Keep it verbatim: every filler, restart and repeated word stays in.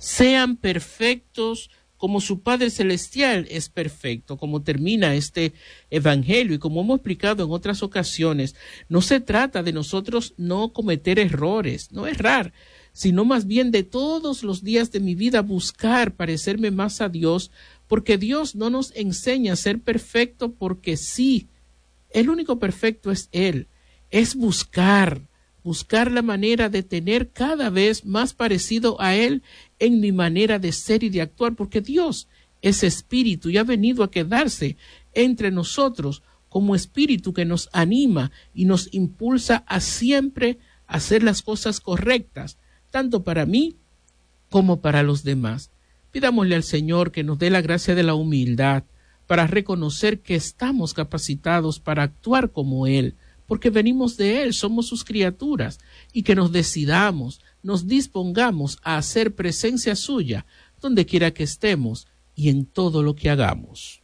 sean perfectos como su Padre Celestial es perfecto, como termina este evangelio. Y como hemos explicado en otras ocasiones, no se trata de nosotros no cometer errores, no errar, sino más bien de todos los días de mi vida buscar parecerme más a Dios, porque Dios no nos enseña a ser perfecto porque sí, el único perfecto es Él, es buscar, buscar la manera de tener cada vez más parecido a Él en mi manera de ser y de actuar, porque Dios es espíritu y ha venido a quedarse entre nosotros como espíritu que nos anima y nos impulsa a siempre hacer las cosas correctas, tanto para mí como para los demás. Pidámosle al Señor que nos dé la gracia de la humildad para reconocer que estamos capacitados para actuar como Él, porque venimos de Él, somos sus criaturas, y que nos decidamos, nos dispongamos a hacer presencia suya donde quiera que estemos y en todo lo que hagamos.